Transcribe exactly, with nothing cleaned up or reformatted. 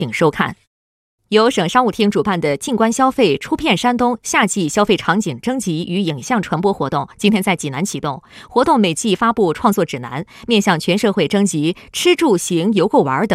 请收看。由省商务厅主办的静观消费出片山东夏季消费场景征集与影像传播活动今天在济南启动。活动每季发布创作指南，面向全社会征集吃住行游购玩等